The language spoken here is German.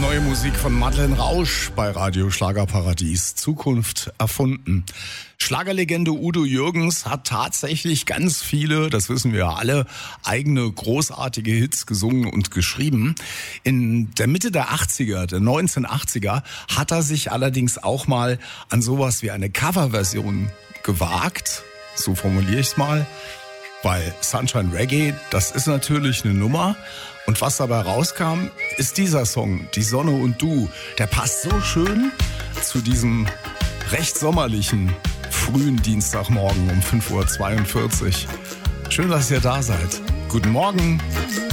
Neue Musik von Madeleine Rausch bei Radio Schlagerparadies. Zukunft erfunden. Schlagerlegende Udo Jürgens hat tatsächlich ganz viele, das wissen wir ja alle, eigene großartige Hits gesungen und geschrieben. In der Mitte der 80er, der 1980er, hat er sich allerdings auch mal an sowas wie eine Coverversion gewagt. So formuliere ich es mal. Weil Sunshine Reggae, das ist natürlich eine Nummer. Und was dabei rauskam, ist dieser Song, Die Sonne und Du. Der passt so schön zu diesem recht sommerlichen frühen Dienstagmorgen um 5:42 Uhr. Schön, dass ihr da seid. Guten Morgen.